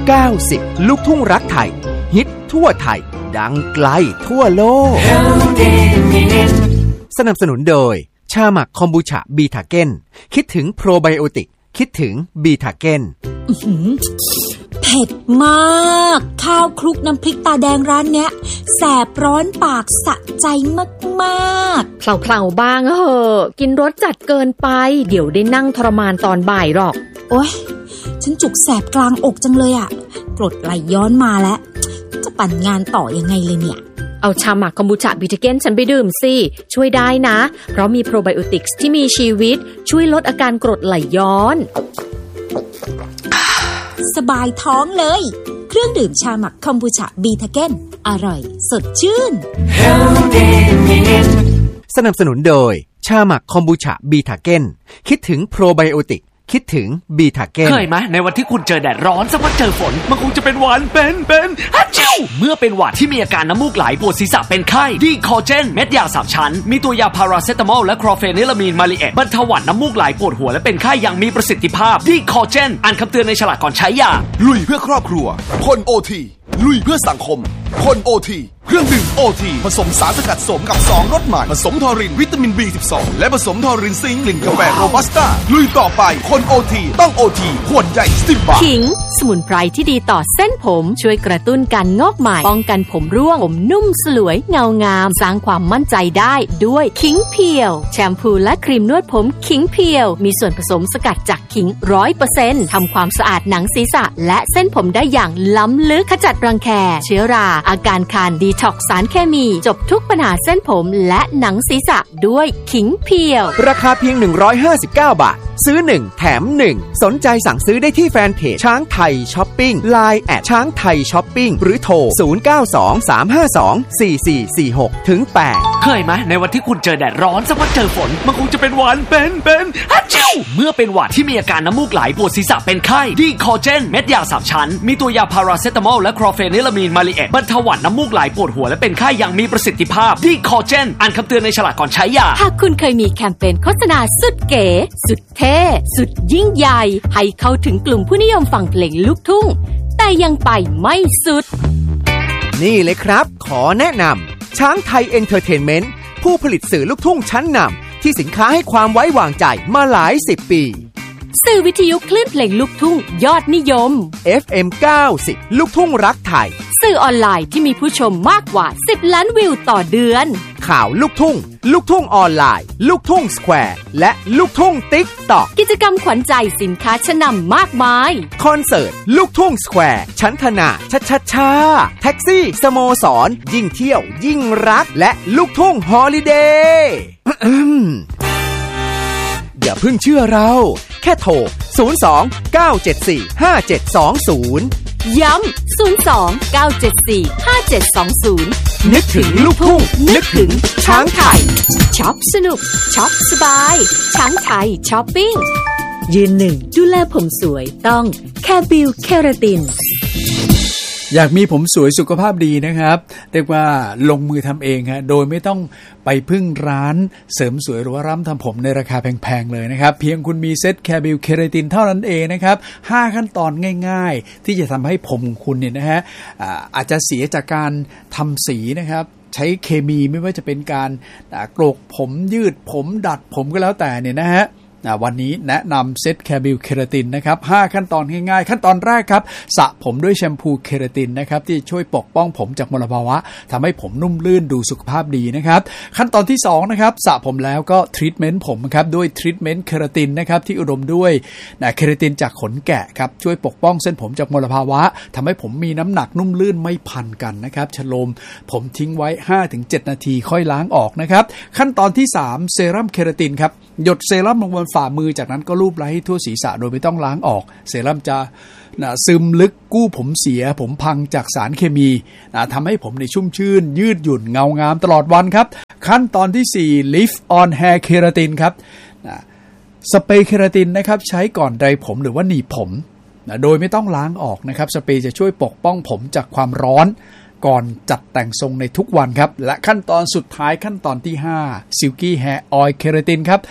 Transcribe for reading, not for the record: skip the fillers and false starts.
90 ลูกทุ่งรักไทยฮิตทั่วไทยดังไกลทั่วโลกสนับสนุนโดยชาหมักคอมบูชาบีทาเก้นคิดถึงโปรไบโอติกคิดถึงบีทาเก้นเผ็ดมากข้าวคลุกน้ำพริกตาแดงร้านเนี้ยแสบร้อนปากสะใจมากๆเพลาๆบ้างเหอะกินรสจัดเกินไปเดี๋ยวได้นั่งทรมานตอนบ่ายหรอกโอ๊ยฉันจุกแสบกลางอกจังเลยอ่ะกรดไหลย้อนมาแล้วจะปั่นงานต่อยังไงเลยเนี่ยเอาชาหมักคอมบูชาบิทาเก้นฉันไปดื่มสิช่วยได้นะเพราะมีโปรไบโอติกส์ที่มีชีวิตช่วยลดอาการกรดไหลย้อนสบายท้องเลยเครื่องดื่มชาหมักคอมบูชาบีทาเก้นอร่อยสดชื่นสนับสนุนโดยชาหมักคอมบูชาบีทาเก้นคิดถึงโปรไบโอติกคิดถึงบีทาเก้นเคยไหมในวันที่คุณเจอแดดร้อนสักวันเจอฝนมันคงจะเป็นหวัดเป็นฮัจจิวเมื่อเป็นหวัดที่มีอาการน้ำมูกไหลปวดศีรษะเป็นไข้ดีคอเจนเม็ดยา3ชั้นมีตัวยาพาราเซตามอลและคลอเฟนิลามีนมาลิเอตบรรเทาหวัดน้ำมูกไหลปวดหัวและเป็นไข้อย่างมีประสิทธิภาพดีคอเจนอ่านคำเตือนในฉลากก่อนใช้ยาลุยเพื่อครอบครัวคนโอทีลุยเพื่อสังคมคนโอทีเครื่องดื่มโอทีผสมสารสกัดสมกับ2รสใหม่ผสมทอรินวิตามิน B12 และผสมทอรินซิงค์กลิ่นกาแฟโรบัสต้าลุยต่อไปคนโอทีต้องโอทีขวดใหญ่10 บาทขิงสมุนไพรที่ดีต่อเส้นผมช่วยกระตุ้นการงอกใหม่ป้องกันผมร่วงผมนุ่มสลวยเงางามสร้างความมั่นใจได้ด้วยขิงเพียวแชมพูและครีมนวดผมขิงเพียวมีส่วนผสมสกัดจากขิง 100% ทำความสะอาดหนังศีรษะและเส้นผมได้อย่างล้ำลึกขจัดรังแคเชื้อราอาการคันดีท็อกซ์สารเคมีจบทุกปัญหาเส้นผมและหนังศีรษะด้วยขิงเพียวราคาเพียง159 บาทซื้อ1แถม1สนใจสั่งซื้อได้ที่แฟนเพจช้างไทยช้อปปิ้ง LINE แอดช้างไทยช้อปปิ้งหรือโทร0923524446ถึง8 เคยไหมในวันที่คุณเจอแดดร้อนสักวันเจอฝนมันคงจะเป็นหวัดเป็นฮัจจิวเมื่อเป็นหวัดที่มีอาการน้ำมูกไหลปวดศีรษะเป็นไข้ดีคอเจนเม็ดยา3ชั้นมีตัวยาพาราเซตามอลและคลอเฟนิลามีนมาลิเอตบรรเทาหวัดน้ำมูกไหลปวดหัวและเป็นไข้อย่างมีประสิทธิภาพดีคอเจนอ่านคำเตือนในฉลากก่อนใช้ยาหากคุณเคยมีแคมเปญโฆษณาสุดเก๋สุดเท่สุดยิ่งใหญ่ให้เข้าถึงกลุ่มผู้นิยมฟังเพลงลูกทุ่งแต่ยังไปไม่สุดนี่เลยครับขอแนะนำช้างไทยเอนเตอร์เทนเมนต์ผู้ผลิตสื่อลูกทุ่งชั้นนำที่สินค้าให้ความไว้วางใจมาหลาย10 ปีสื่อวิทยุคลื่นเพลงลูกทุ่งยอดนิยม FM 90 ลูกทุ่งรักไทยสื่อออนไลน์ที่มีผู้ชมมากกว่า10 ล้านวิวต่อเดือนข่าวลูกทุ่งลูกทุ่งออนไลน์ลูกทุ่งสแควร์และลูกทุ่งติ๊กต็อกกิจกรรมขวัญใจสินค้าชั้นนำมากมายคอนเสิร์ตลูกทุ่งสแควร์ชั้นธนาชาแท็กซี่สโมสรยิ่งเที่ยวยิ่งรักและลูกทุ่งฮอลิเดย์อย่าเพิ่งเชื่อเราแค่โทร02-974-5720 ย้ำ02-974-5720 นึกถึงลูกทุ่งนึกถึงช้างไทยช็อปสนุกช็อปสบายช้างไทยช้อปปิ้งยืนหนึ่งดูแลผมสวยต้องแคบิวเคราตินอยากมีผมสวยสุขภาพดีนะครับเรียกว่าลงมือทำเองฮะโดยไม่ต้องไปพึ่งร้านเสริมสวยหรือว่าร้านทำผมในราคาแพงๆเลยนะครับเพียงคุณมีเซ็ตแคบิลเคราตินเท่านั้นเองนะครับ5ขั้นตอนง่ายๆที่จะทำให้ผมของคุณเนี่ยนะฮะอาจจะเสียจากการทำสีนะครับใช้เคมีไม่ว่าจะเป็นการโกรกผมยืดผมดัดผมก็แล้วแต่เนี่ยนะฮะวันนี้แนะนำเซตแคบิลเคราตินนะครับ5ขั้นตอนง่ายๆขั้นตอนแรกครับสระผมด้วยแชมพูเคราตินนะครับที่ช่วยปกป้องผมจากมลภาวะทำให้ผมนุ่มลื่นดูสุขภาพดีนะครับขั้นตอนที่2นะครับสระผมแล้วก็ทรีทเมนต์ผมครับด้วยทรีทเมนต์เคราตินนะครับที่อุดมด้วยเคราตินจากขนแกะครับช่วยปกป้องเส้นผมจากมลภาวะทำให้ผมมีน้ำหนักนุ่มลื่นไม่พันกันนะครับชโลมผมทิ้งไว้ 5-7 นาทีค่อยล้างออกนะครับขั้นตอนที่3เซรั่มเคราตินครับหยดเซรั่มลงบนฝ่ามือจากนั้นก็ลูบไล้ให้ทั่วศีรษะโดยไม่ต้องล้างออกเซรั่มจะซึมลึกกู้ผมเสียผมพังจากสารเคมีทำให้ผมในชุ่มชื่นยืดหยุ่นเงางามตลอดวันครับขั้นตอนที่4 Lift on Hair Keratin ครับสเปรย์เคราตินนะครับใช้ก่อนไดร์ผมหรือว่าหนีบผมโดยไม่ต้องล้างออกนะครับสเปรย์จะช่วยปกป้องผมจากความร้อนก่อนจัดแต่งทรงในทุกวันครับและขั้นตอนสุดท้ายขั้นตอนที่5 Silky Hair Oil Keratin ครับ